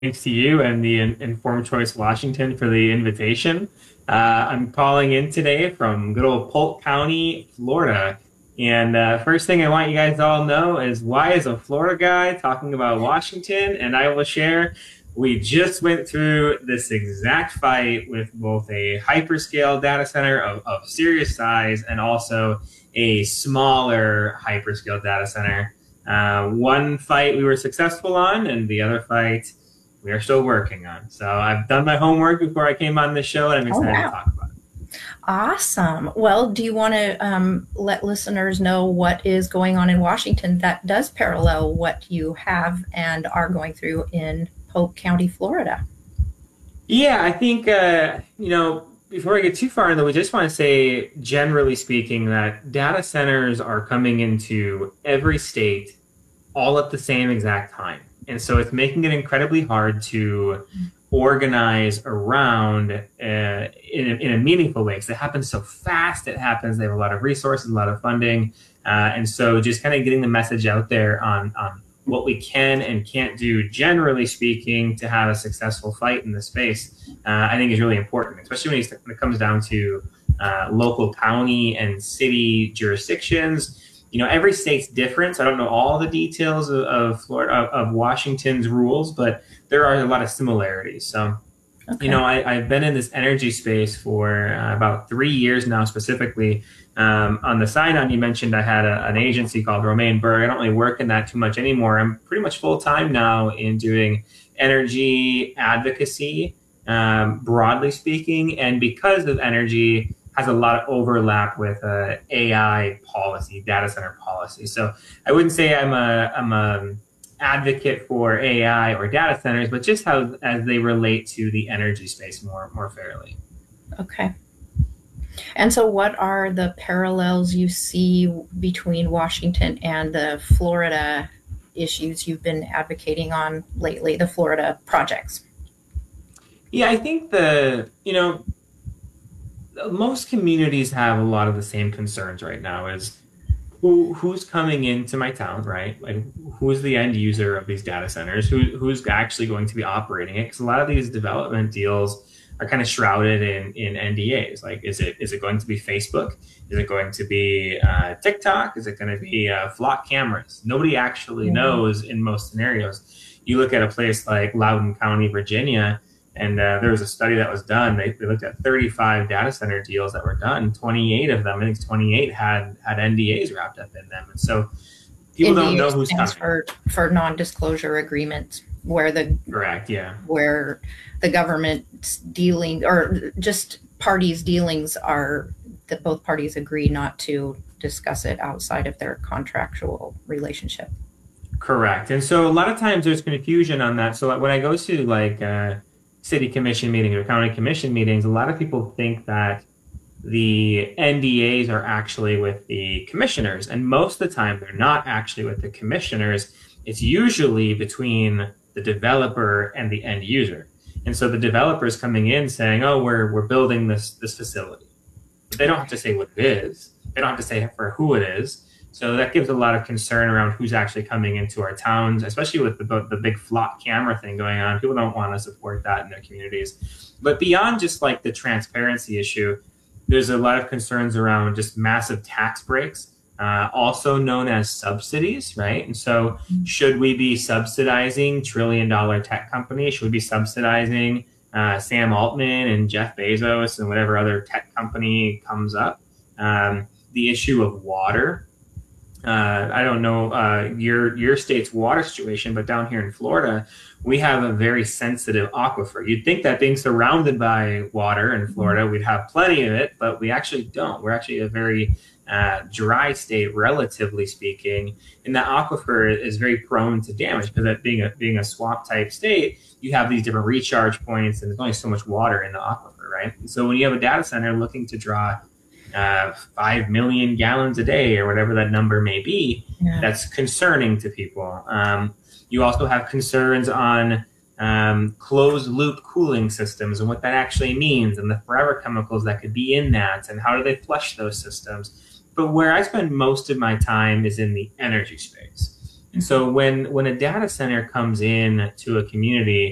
Thanks to you and the Informed Choice Washington for the invitation. I'm calling in today from good old Polk County, Florida. And first thing I want you guys to all know is why is a Florida guy talking about Washington? And I will share, we just went through this exact fight with both a hyperscale data center of serious size and also a smaller hyperscale data center. One fight we were successful on, and the other fight we are still working on. So I've done my homework before I came on this show, and I'm Oh, excited to wow. talk about it. Awesome. Well, do you want to let listeners know what is going on in Washington that does parallel what you have and are going through in Polk County, Florida? Yeah, I think, before I get too far into it, we just want to say, generally speaking, that data centers are coming into every state all at the same exact time. And so it's making it incredibly hard to organize around in a meaningful way because it happens so fast. It happens, they have a lot of resources, a lot of funding. And so just kind of getting the message out there on what we can and can't do, generally speaking, to have a successful fight in the space, I think is really important, especially when it comes down to local county and city jurisdictions. Every state's different, so I don't know all the details of Florida of Washington's rules, but there are a lot of similarities. So, Okay. I've been in this energy space for about 3 years now, specifically. On the sign on, you mentioned I had an agency called Romaine Berg. I don't really work in that too much anymore. I'm pretty much full time now in doing energy advocacy, broadly speaking. And because of energy, has a lot of overlap with AI policy, data center policy. So I wouldn't say I'm a advocate for AI or data centers, but just how as they relate to the energy space more fairly. Okay. And so, what are the parallels you see between Washington and the Florida issues you've been advocating on lately, the Florida projects? Yeah, I think most communities have a lot of the same concerns right now is who's coming into my town, right? Like who's the end user of these data centers? Who's actually going to be operating it? Because a lot of these development deals are kind of shrouded in NDAs. Like, is it going to be Facebook? Is it going to be TikTok? Is it going to be flock cameras? Nobody actually Yeah. knows in most scenarios. You look at a place like Loudoun County, Virginia, and there was a study that was done. They looked at 35 data center deals that were done. 28 of them, I think 28 had NDAs wrapped up in them. And so people don't NDA know who's stands coming. for non-disclosure agreements, Correct. Yeah. where the government's dealing or just parties' dealings are that both parties agree not to discuss it outside of their contractual relationship. Correct. And so a lot of times there's confusion on that. So like, when I go to like city commission meetings or county commission meetings, a lot of people think that the NDAs are actually with the commissioners. And most of the time, they're not actually with the commissioners. It's usually between the developer and the end user. And so the developer is coming in saying, "Oh, we're building this facility," but they don't have to say what it is. They don't have to say for who it is. So that gives a lot of concern around who's actually coming into our towns, especially with the big flock camera thing going on. People don't want to support that in their communities. But beyond just like the transparency issue, there's a lot of concerns around just massive tax breaks, also known as subsidies, right? And so, should we be subsidizing trillion-dollar tech companies? Should we be subsidizing Sam Altman and Jeff Bezos and whatever other tech company comes up? The issue of water. I don't know your state's water situation, but down here in Florida, we have a very sensitive aquifer. You'd think that being surrounded by water in Florida, we'd have plenty of it, but we actually don't. We're actually a very dry state, relatively speaking, and the aquifer is very prone to damage because that being a swamp type state, you have these different recharge points, and there's only so much water in the aquifer, right? And so when you have a data center looking to draw 5 million gallons a day or whatever that number may be, Yeah. that's concerning to people. You also have concerns on closed loop cooling systems and what that actually means and the forever chemicals that could be in that and how do they flush those systems. But where I spend most of my time is in the energy space. And so when a data center comes in to a community,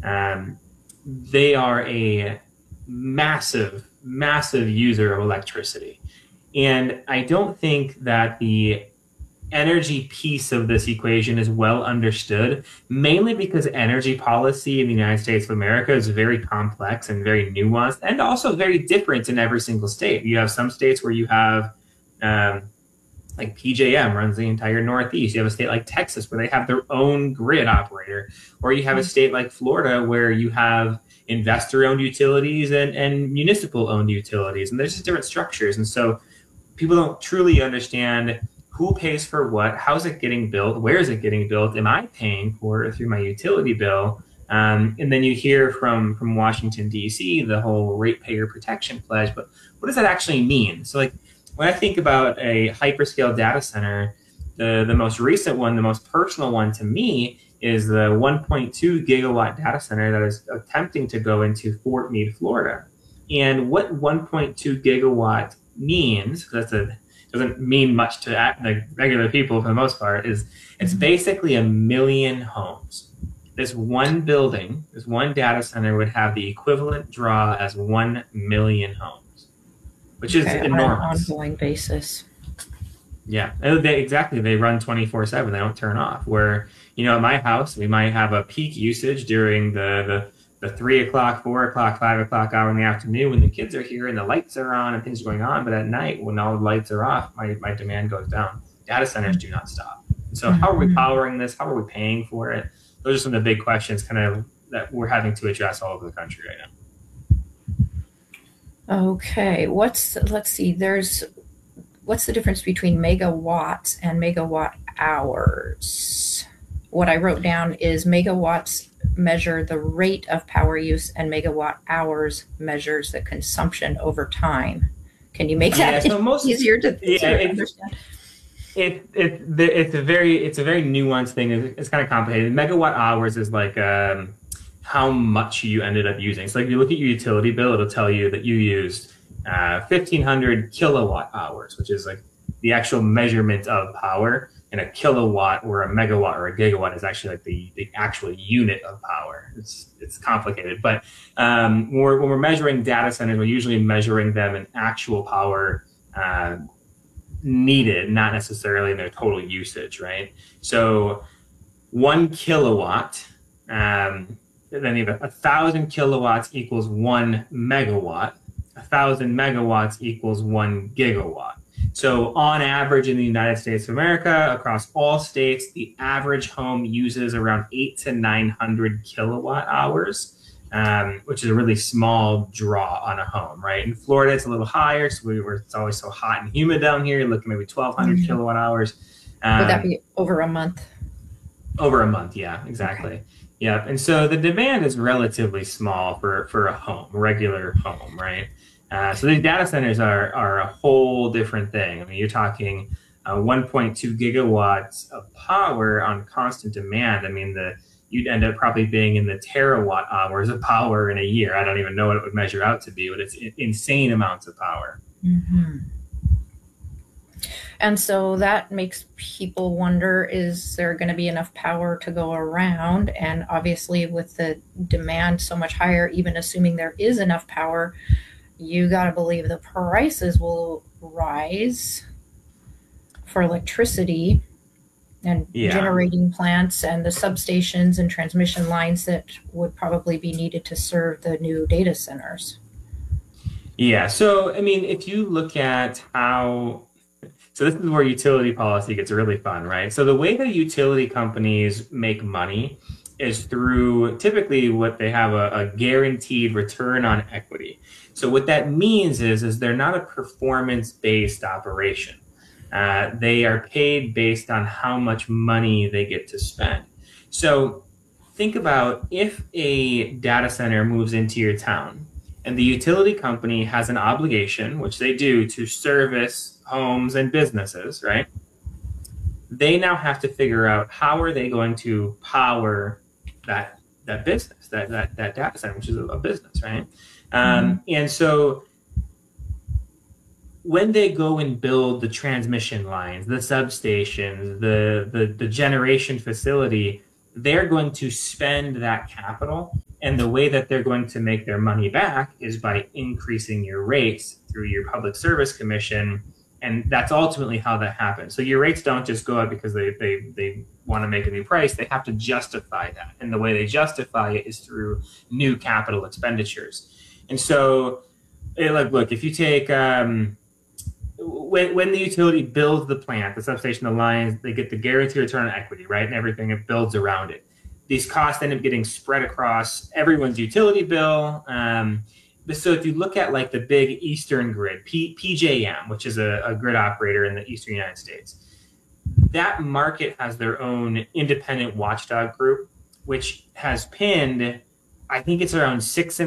they are a massive, massive user of electricity. And I don't think that the energy piece of this equation is well understood, mainly because energy policy in the United States of America is very complex and very nuanced and also very different in every single state. You have some states where you have like PJM runs the entire Northeast. You have a state like Texas where they have their own grid operator, or you have a state like Florida where you have investor-owned utilities and municipal-owned utilities, and there's just different structures. And so people don't truly understand who pays for what, how's it getting built, where is it getting built, am I paying for it through my utility bill? And then you hear from Washington, D.C., the whole ratepayer protection pledge, but what does that actually mean? So like when I think about a hyperscale data center, the most recent one, the most personal one to me is the 1.2 gigawatt data center that is attempting to go into Fort Meade, Florida. And what 1.2 gigawatt means, doesn't mean much to the regular people for the most part, is it's basically 1 million homes. This one building, this one data center would have the equivalent draw as 1 million homes, which is enormous. On an ongoing basis. Yeah, exactly. They run 24/7. They don't turn off. Where, at my house, we might have a peak usage during the 3 o'clock, 4 o'clock, 5 o'clock hour in the afternoon when the kids are here and the lights are on and things are going on. But at night, when all the lights are off, my demand goes down. Data centers do not stop. So how are we powering this? How are we paying for it? Those are some of the big questions kind of that we're having to address all over the country right now. Okay, what's the difference between megawatts and megawatt hours? What I wrote down is megawatts measure the rate of power use and megawatt hours measures the consumption over time. Can you make that easier to understand? It's a very nuanced thing. It's kind of complicated. Megawatt hours is like how much you ended up using. So like if you look at your utility bill, it'll tell you that you used 1,500 kilowatt hours, which is like the actual measurement of power. And a kilowatt or a megawatt or a gigawatt is actually like the actual unit of power. It's complicated, but when we're measuring data centers, we're usually measuring them in actual power needed, not necessarily in their total usage, right? So 1 kilowatt, then you have 1,000 kilowatts equals 1 megawatt. 1,000 megawatts equals 1 gigawatt. So on average in the United States of America, across all states, the average home uses around 800 to 900 kilowatt hours, which is a really small draw on a home, right? In Florida, it's a little higher, so it's always so hot and humid down here. You're looking at maybe 1,200 kilowatt hours. Would that be over a month? Over a month, yeah, exactly. Okay. Yeah, and so the demand is relatively small for a home, a regular home, right? So these data centers are a whole different thing. I mean, you're talking 1.2 gigawatts of power on constant demand. I mean, you'd end up probably being in the terawatt hours of power in a year. I don't even know what it would measure out to be, but it's insane amounts of power. Mm-hmm. And so that makes people wonder, is there going to be enough power to go around? And obviously with the demand so much higher, even assuming there is enough power, you got to believe the prices will rise for electricity and generating plants and the substations and transmission lines that would probably be needed to serve the new data centers. Yeah. So, I mean, if you look at so this is where utility policy gets really fun, right? So the way that utility companies make money is through typically what they have a guaranteed return on equity. So what that means is they're not a performance-based operation. They are paid based on how much money they get to spend. So think about if a data center moves into your town and the utility company has an obligation, which they do, to service homes and businesses, right? They now have to figure out how are they going to power that business, that data center, which is a business, right? And so when they go and build the transmission lines, the substations, the generation facility, they're going to spend that capital. And the way that they're going to make their money back is by increasing your rates through your public service commission. And that's ultimately how that happens. So your rates don't just go up because they want to make a new price. They have to justify that. And the way they justify it is through new capital expenditures. And so, look, if you take when the utility builds the plant, the substation, the lines, they get the guaranteed return on equity, right? And everything it builds around it. These costs end up getting spread across everyone's utility bill. So if you look at like the big Eastern grid, PJM, which is a grid operator in the Eastern United States, that market has their own independent watchdog group, which has pinned, I think it's around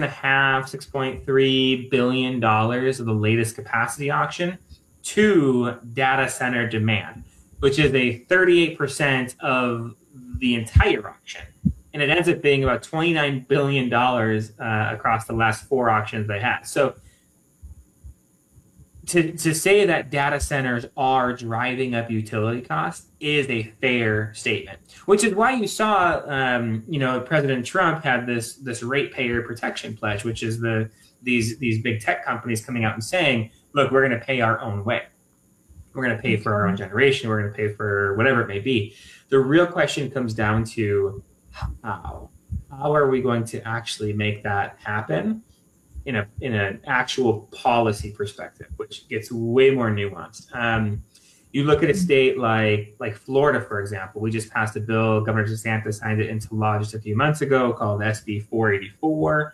$6.3 billion of the latest capacity auction to data center demand, which is a 38% of the entire auction. And it ends up being about $29 billion across the last 4 auctions they had. So to say that data centers are driving up utility costs is a fair statement, which is why you saw, President Trump had this ratepayer protection pledge, which is these big tech companies coming out and saying, look, we're going to pay our own way. We're going to pay for our own generation. We're going to pay for whatever it may be. The real question comes down to how are we going to actually make that happen in an actual policy perspective, which gets way more nuanced. You look at a state like Florida, for example. We just passed a bill. Governor DeSantis signed it into law just a few months ago called SB 484.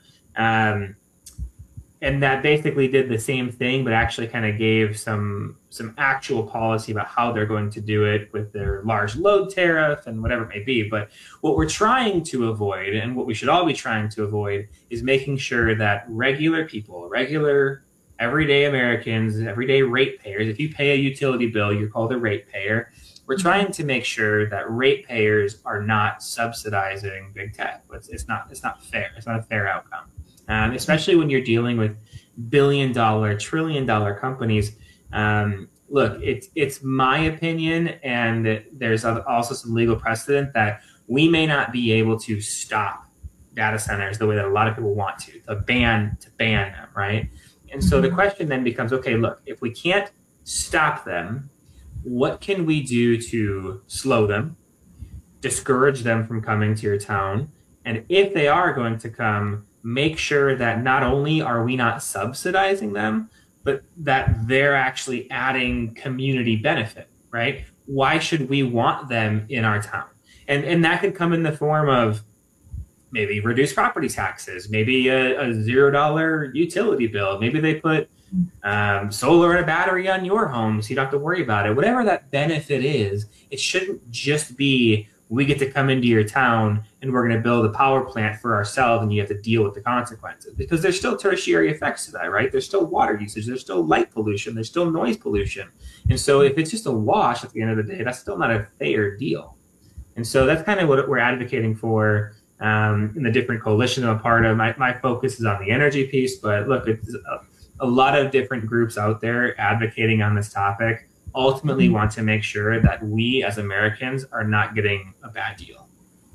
And that basically did the same thing, but actually kind of gave some actual policy about how they're going to do it with their large load tariff and whatever it may be. But what we're trying to avoid, and what we should all be trying to avoid, is making sure that regular people, regular everyday Americans, everyday ratepayers, if you pay a utility bill, you're called a ratepayer. We're trying to make sure that ratepayers are not subsidizing big tech. It's not fair. It's not a fair outcome. Especially when you're dealing with billion-dollar, trillion-dollar companies. Look, it's my opinion, and there's also some legal precedent that we may not be able to stop data centers the way that a lot of people want to ban them, right? And so the question then becomes, okay, look, if we can't stop them, what can we do to slow them, discourage them from coming to your town? And if they are going to come, make sure that not only are we not subsidizing them, but that they're actually adding community benefit, right? Why should we want them in our town? And that could come in the form of maybe reduced property taxes, maybe a $0 utility bill. Maybe they put solar and a battery on your home so you don't have to worry about it. Whatever that benefit is, it shouldn't just be we get to come into your town and we're going to build a power plant for ourselves and you have to deal with the consequences, because there's still tertiary effects to that, right? There's still water usage, there's still light pollution, there's still noise pollution. And so if it's just a wash at the end of the day, that's still not a fair deal. And so that's kind of what we're advocating for in the different coalition I'm a part of. My focus is on the energy piece, but look, it's a lot of different groups out there advocating on this topic ultimately want to make sure that we as Americans are not getting a bad deal.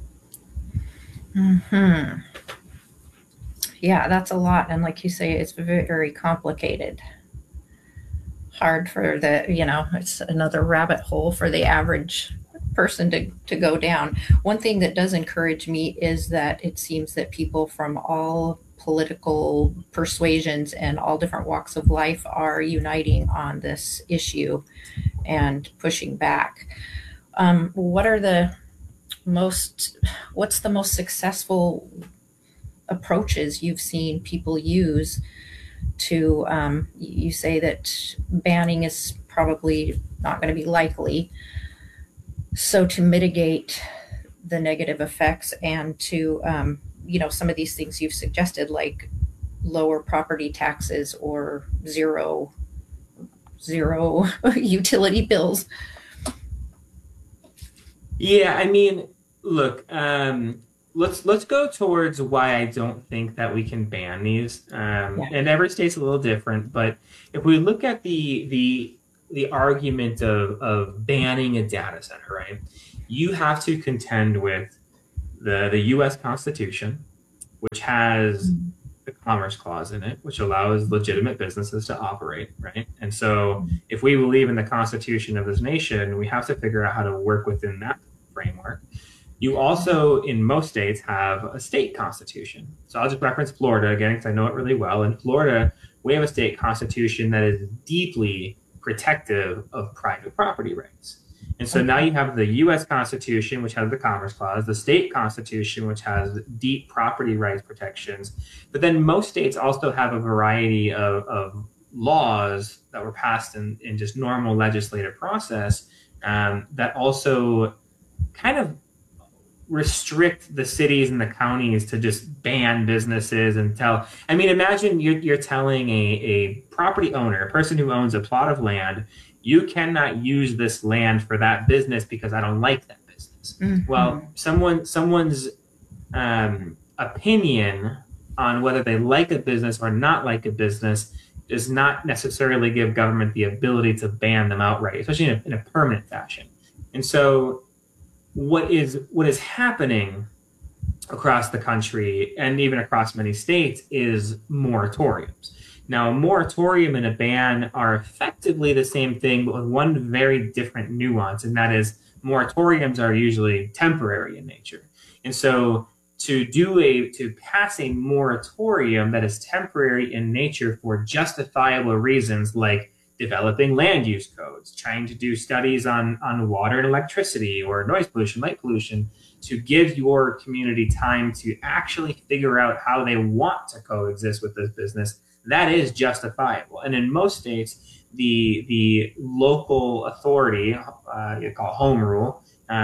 Yeah, that's a lot. And like you say, it's very, very complicated. Hard for it's another rabbit hole for the average person to go down. One thing that does encourage me is that it seems that people from all political persuasions and all different walks of life are uniting on this issue and pushing back. What's the most successful approaches you've seen people use to, you say that banning is probably not going to be likely, so to mitigate the negative effects and to some of these things you've suggested, like lower property taxes or zero utility bills? Yeah, I mean, look, let's go towards why I don't think that we can ban these. And every state's a little different, but if we look at the argument of banning a data center, right? You have to contend with the U.S. Constitution, which has the Commerce Clause in it, which allows legitimate businesses to operate, right? And so if we believe in the Constitution of this nation, we have to figure out how to work within that framework. You also, in most states, have a state constitution. So I'll just reference Florida again, because I know it really well. In Florida, we have a state constitution that is deeply protective of private property rights. And so now you have the U.S. Constitution, which has the Commerce Clause, the state constitution, which has deep property rights protections. But then most states also have a variety of laws that were passed in just normal legislative process that also kind of restrict the cities and the counties to just ban businesses and imagine you're telling a property owner, a person who owns a plot of land, you cannot use this land for that business because I don't like that business. Mm-hmm. Well, someone's opinion on whether they like a business or not like a business does not necessarily give government the ability to ban them outright, especially in a permanent fashion. And so what is happening across the country and even across many states is moratoriums. Now, a moratorium and a ban are effectively the same thing, but with one very different nuance, and that is moratoriums are usually temporary in nature. And so to pass a moratorium that is temporary in nature for justifiable reasons like developing land use codes, trying to do studies on water and electricity or noise pollution, light pollution, to give your community time to actually figure out how they want to coexist with this business, that is justifiable. And in most states, the local authority, you call it home rule,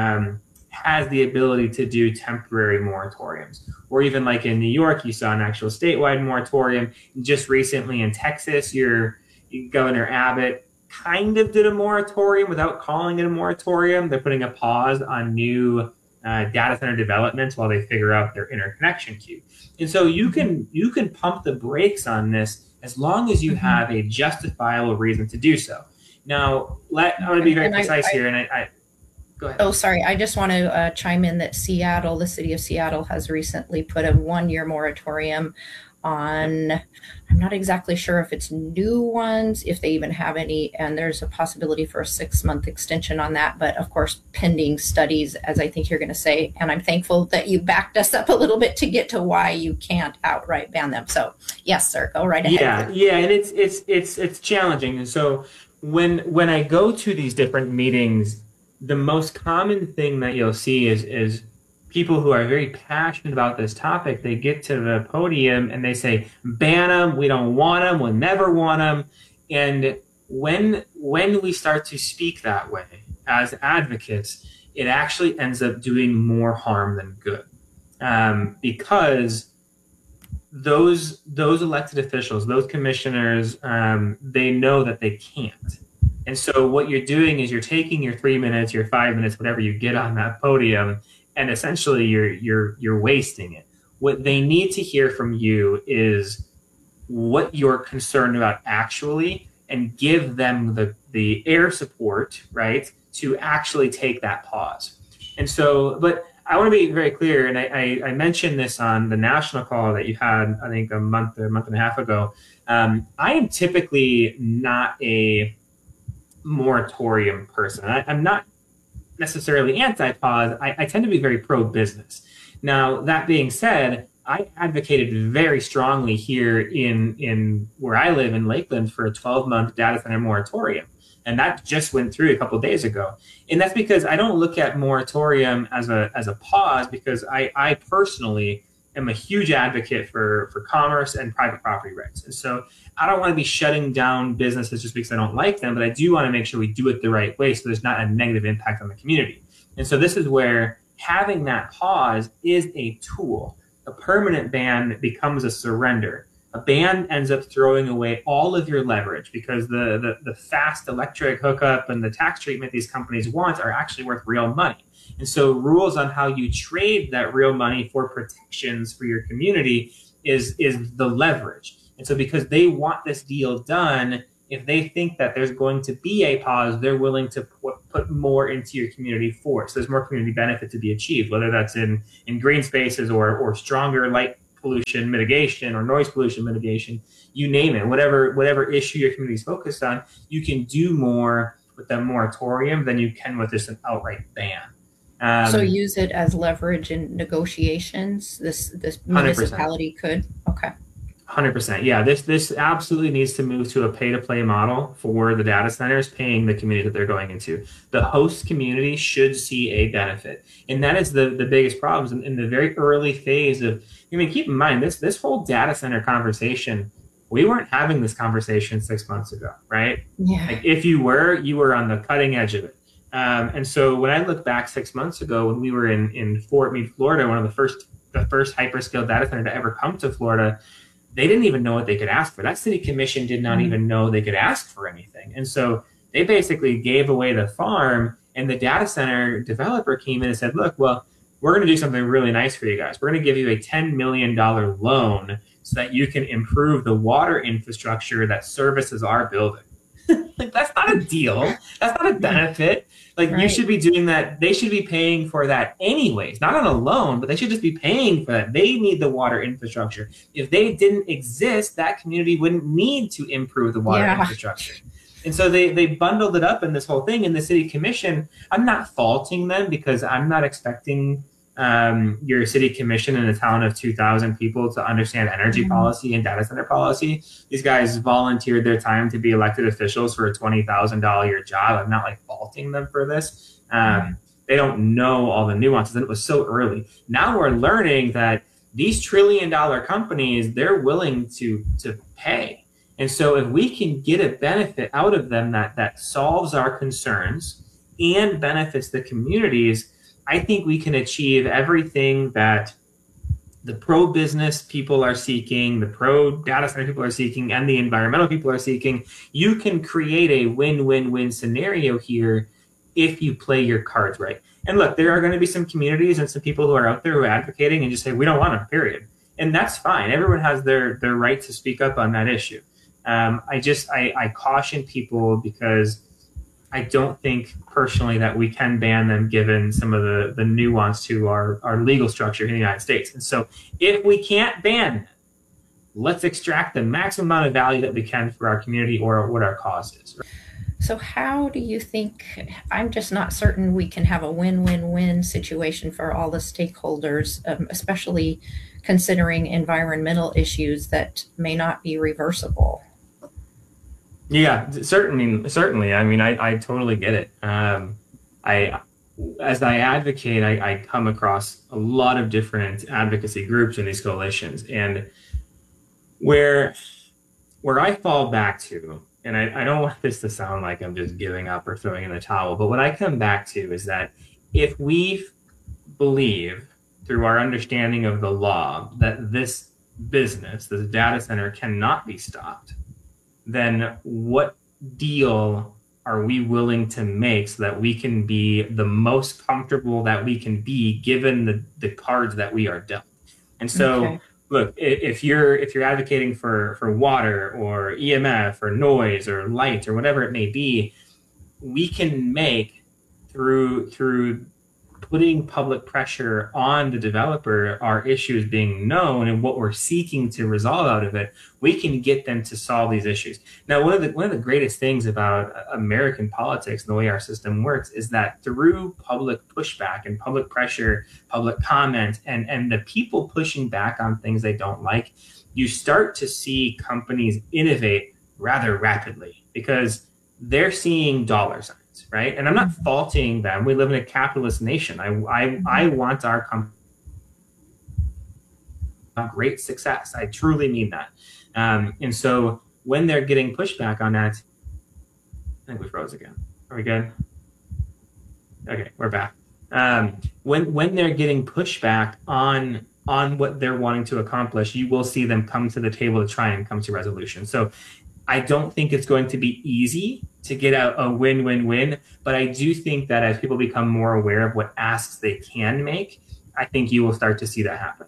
has the ability to do temporary moratoriums. Or even like in New York, you saw an actual statewide moratorium. Just recently in Texas, your Governor Abbott kind of did a moratorium without calling it a moratorium. They're putting a pause on new data center developments while they figure out their interconnection queue. And so you can pump the brakes on this as long as you have a justifiable reason to do so. Now, I want to be very precise here, and I go ahead. Oh, sorry. I just want to chime in that the city of Seattle has recently put a 1-year moratorium on, I'm not exactly sure if it's new ones, if they even have any, and there's a possibility for a 6-month extension on that. But of course, pending studies, as I think you're going to say, and I'm thankful that you backed us up a little bit to get to why you can't outright ban them. So yes, sir, go right ahead. Yeah, and it's challenging. And so when I go to these different meetings, the most common thing that you'll see is people who are very passionate about this topic. They get to the podium and they say, ban them, we don't want them, we'll never want them. And when we start to speak that way as advocates, it actually ends up doing more harm than good. Because those elected officials, those commissioners, they know that they can't. And so what you're doing is you're taking your 3 minutes, your 5 minutes, whatever you get on that podium, and essentially you're wasting it. What they need to hear from you is what you're concerned about actually, and give them the air support, right, to actually take that pause. And so, but I want to be very clear, and I mentioned this on the national call that you had, I think a month and a half ago. I am typically not a moratorium person. I'm not necessarily anti-pause. I tend to be very pro-business. Now, that being said, I advocated very strongly here in where I live in Lakeland for a 12-month data center moratorium. And that just went through a couple of days ago. And that's because I don't look at moratorium as a pause, because I personally am a huge advocate for commerce and private property rights. And so I don't want to be shutting down businesses just because I don't like them, but I do want to make sure we do it the right way so there's not a negative impact on the community. And so this is where having that pause is a tool. A permanent ban becomes a surrender. A ban ends up throwing away all of your leverage, because the fast electric hookup and the tax treatment these companies want are actually worth real money. And so rules on how you trade that real money for protections for your community is the leverage. And so because they want this deal done, if they think that there's going to be a pause, they're willing to put more into your community for it. So there's more community benefit to be achieved, whether that's in green spaces or stronger light pollution mitigation or noise pollution mitigation, you name it, whatever issue your community is focused on, you can do more with a moratorium than you can with just an outright ban. So use it as leverage in negotiations. This municipality could. Okay. 100%. Yeah, this absolutely needs to move to a pay-to-play model for the data centers, paying the community that they're going into. The host community should see a benefit, and that is the biggest problems in the very early phase of. I mean, keep in mind this whole data center conversation. We weren't having this conversation 6 months ago, right? Yeah. Like if you were on the cutting edge of it. And so when I look back 6 months ago, when we were in Fort Meade, Florida, one of the first hyperscale data center to ever come to Florida, they didn't even know what they could ask for. That city commission did not even know they could ask for anything. And so they basically gave away the farm, and the data center developer came in and said, look, well, we're going to do something really nice for you guys. We're going to give you a $10 million loan so that you can improve the water infrastructure that services our building. Like, that's not a deal. That's not a benefit. Like, right. You should be doing that. They should be paying for that anyways, not on a loan, but they should just be paying for that. They need the water infrastructure. If they didn't exist, that community wouldn't need to improve the water infrastructure. And so they bundled it up in this whole thing. And the city commission, I'm not faulting them, because I'm not expecting your city commission in a town of 2,000 people to understand energy policy and data center policy. These guys volunteered their time to be elected officials for a $20,000 a year job. I'm not like faulting them for this. They don't know all the nuances, and it was so early. Now we're learning that these trillion-dollar companies, they're willing to pay. And so if we can get a benefit out of them that solves our concerns and benefits the communities, I think we can achieve everything that the pro-business people are seeking, the pro-data center people are seeking, and the environmental people are seeking. You can create a win-win-win scenario here if you play your cards right. And look, there are going to be some communities and some people who are out there who are advocating and just say, we don't want them, period. And that's fine. Everyone has their right to speak up on that issue. I caution people, because I don't think personally that we can ban them given some of the nuance to our legal structure in the United States. And so if we can't ban them, let's extract the maximum amount of value that we can for our community or what our cause is. So how do you think, I'm just not certain we can have a win-win-win situation for all the stakeholders, especially considering environmental issues that may not be reversible. Yeah, certainly. I mean, I totally get it. As I advocate, I come across a lot of different advocacy groups in these coalitions, and where I fall back to, and I don't want this to sound like I'm just giving up or throwing in the towel, but what I come back to is that if we believe through our understanding of the law that this business, this data center, cannot be stopped, then what deal are we willing to make so that we can be the most comfortable that we can be given the cards that we are dealt? And so, look, if you're advocating for water or EMF or noise or light or whatever it may be, we can make through putting public pressure on the developer, our issues being known and what we're seeking to resolve out of it, we can get them to solve these issues. Now, one of the greatest things about American politics and the way our system works is that through public pushback and public pressure, public comment, and the people pushing back on things they don't like, you start to see companies innovate rather rapidly because they're seeing dollar signs. Right. And I'm not faulting them. We live in a capitalist nation. I want our company great success. I truly mean that. And so when they're getting pushback on that, I think we froze again. Are we good? Okay, we're back. When they're getting pushback on what they're wanting to accomplish, you will see them come to the table to try and come to resolution. So I don't think it's going to be easy to get a win-win-win, but I do think that as people become more aware of what asks they can make, I think you will start to see that happen.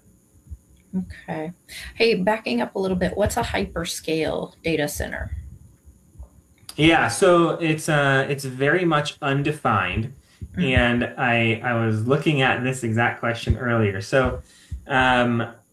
Okay. Hey, backing up a little bit, what's a hyperscale data center? Yeah, so it's very much undefined, Mm. and I was looking at this exact question earlier. So